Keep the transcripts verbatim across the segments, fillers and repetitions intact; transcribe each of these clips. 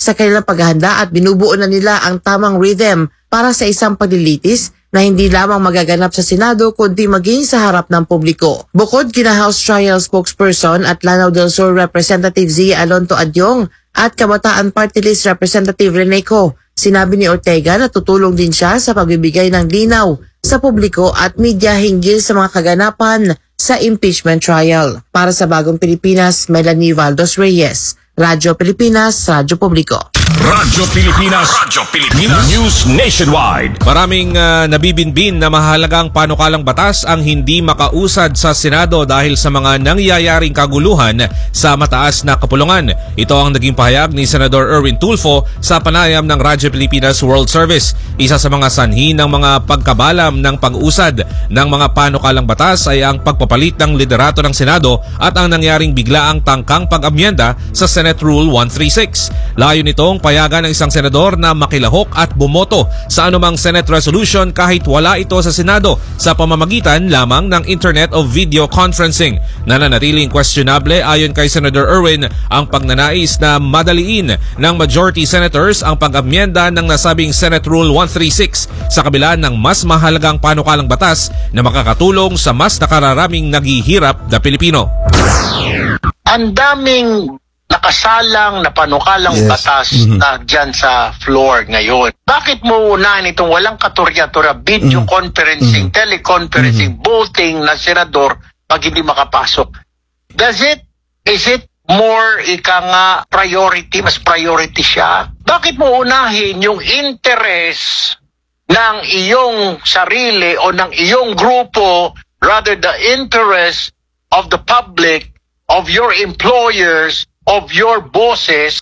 sa kanilang paghahanda at binubuo na nila ang tamang rhythm para sa isang paglilitis na hindi lamang magaganap sa Senado kundi maging sa harap ng publiko. Bukod kina House Trial Spokesperson at Lanao del Sur Representative Zia Alonto Adyong at Kabataan Party List Representative Rene Co, sinabi ni Ortega na tutulong din siya sa pagbibigay ng linaw sa publiko at media hinggil sa mga kaganapan sa impeachment trial. Para sa Bagong Pilipinas, Melanie Valdos Reyes, Radyo Pilipinas, Radyo Publiko. Radyo Pilipinas, Radyo Pilipinas, News Nationwide. Maraming uh, nabibinbin na mahalagang panukalang batas ang hindi makausad sa Senado dahil sa mga nangyayaring kaguluhan sa mataas na kapulungan. Ito ang naging pahayag ni Senador Erwin Tulfo sa panayam ng Radyo Pilipinas World Service. Isa sa mga sanhi ng mga pagkabalam ng pag-usad ng mga panukalang batas ay ang pagpapalit ng liderato ng Senado at ang nangyaring biglaang tangkang pag-amyenda sa Senate Rule one thirty-six. Layo nitong payagan ng isang senador na makilahok at bumoto sa anumang Senate resolution kahit wala ito sa Senado sa pamamagitan lamang ng Internet o video conferencing. Nananatiling questionable ayon kay Senator Erwin ang pagnanais na madaliin ng majority senators ang pag-amyenda ng nasabing Senate Rule one thirty-six sa kabila ng mas mahalagang panukalang batas na makakatulong sa mas nakararaming naghihirap na Pilipino. Ang daming nakasalang na panukalang Yes. batas Mm-hmm. na dyan sa floor ngayon. Bakit mo unahin itong walang katurya-turya video Mm-hmm. conferencing, teleconferencing, voting na senador pag hindi makapasok? Does it, is it more ika nga priority, mas priority siya? Bakit mo unahin yung interest ng iyong sarili o ng iyong grupo rather the interest of the public, of your employers, of your bosses?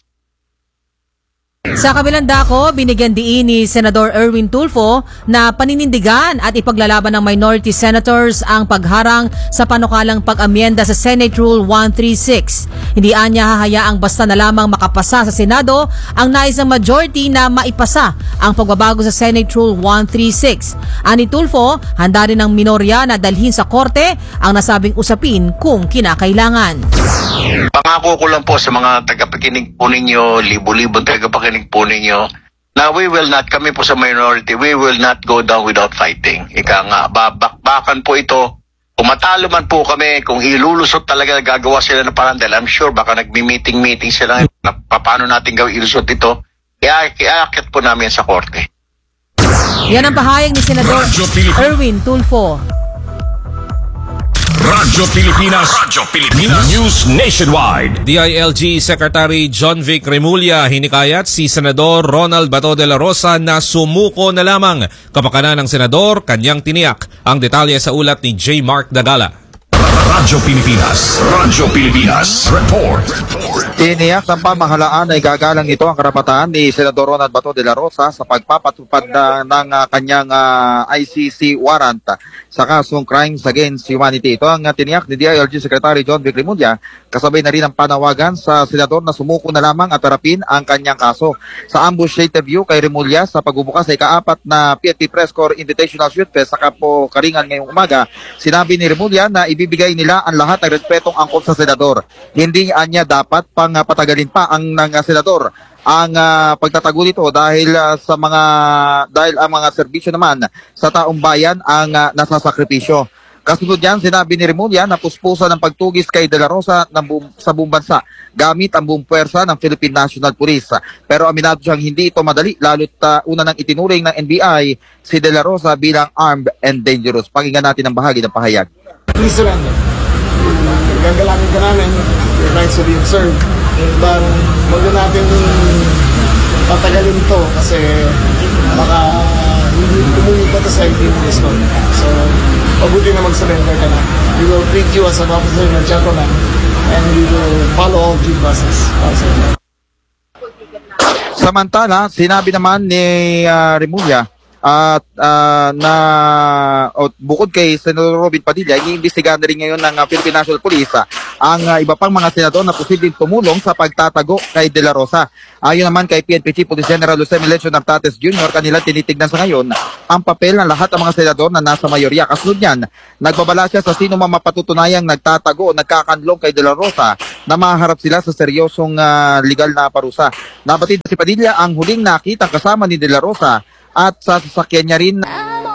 Sa kabilang dako, binigyan diin ni Senador Erwin Tulfo na paninindigan at ipaglalaban ng minority senators ang pagharang sa panukalang pag-amyenda sa Senate Rule one thirty-six. Hindi anya hahayaang basta na lamang makapasa sa Senado ang nais ng majority na maipasa ang pagbabago sa Senate Rule one thirty-six. Ani Tulfo, handa rin ng minorya na dalhin sa korte ang nasabing usapin kung kinakailangan. Pangako ko lang po sa mga tagapakinig po ninyo, libo-libo tagapakinig po ninyo, na we will not, kami po sa minority, we will not go down without fighting. Ika nga, babakbakan po ito. Kung matalo man po kami, kung ilulusot talaga, gagawa sila ng parang, dahil I'm sure baka nagmi-meeting-meeting sila na paano natin gawin ilusot ito, iakit po namin sa korte. Yan ang pahayag ni Senador Erwin Tulfo. Radyo Pilipinas, Radyo Pilipinas, News Nationwide. D I L G Secretary John Vic Remulla hinikayat si Senador Ronald Bato de la Rosa na sumuko na lamang. Kapakanan ng senador, kanyang tiniyak. Ang detalye sa ulat ni J. Mark Dagala. Radyo Pilipinas, Radyo Pilipinas, Report. Tiniyak ng pamahalaan ay gagalang ito ang karapatan ni Senador Ronald Bato de la Rosa sa pagpapatupad na, ng uh, kanyang uh, I C C warrant sa kasong Crimes Against Humanity. Ito ang uh, tiniyak ni D I L G Secretary John Vic Remulla, kasabay na rin ang panawagan sa senador na sumuko na lamang at harapin ang kanyang kaso. Sa ambush interview kay Remulla sa pagbubukas sa ikaapat na P N P Press Corps Invitational Youth Fest sa Kapo Karingan ngayong umaga, sinabi ni Remulla na ibibigay nila ang lahat ng respetong angkop sa senador. Hindi anya dapat pang uh, patagalin pa ang ng uh, senador ang uh, pagtatago nito dahil uh, sa mga dahil ang mga serbisyo naman sa taong bayan ang uh, nasasakripisyo. Kasunod yan, sinabi ni Remulla na puspusan ng pagtugis kay De La Rosa ng buong, sa buong bansa gamit ang buong puwersa ng Philippine National Police. Pero aminado siyang hindi ito madali, lalo't uh, una nang itinuring ng N B I si De La Rosa bilang armed and dangerous. Pakinggan natin ang bahagi ng pahayag. Please surrender. Gagalangin ka namin, your rights will be observed. But huwag na natin patagalin to kasi baka hindi umuwi pa to sa eighteen days nun. So, mabuti na mag-surrender ka na. We will treat you as an officer and a gentleman and we will follow all due process. Samantala, sinabi naman ni uh, Remulla at uh, na o, bukod kay Senador Robin Padilla, iniimbestigahan na rin ngayon ng uh, Philippine National Police uh, ang uh, iba pang mga senador na posibleng tumulong sa pagtatago kay De La Rosa. Ayon naman kay P N P Chief Police General Jose Melencio Nartates Junior, kanila tinitignan sa ngayon ang papel ng lahat ng mga senador na nasa mayorya. Kasunod niyan, nagbabala siya sa sino man mapatutunayang nagtatago o nagkakanlong kay De La Rosa na maharap sila sa seryosong uh, legal na parusa. Nabatid si Padilla ang huling nakita kasama ni De La Rosa at sa sasakyan niya rin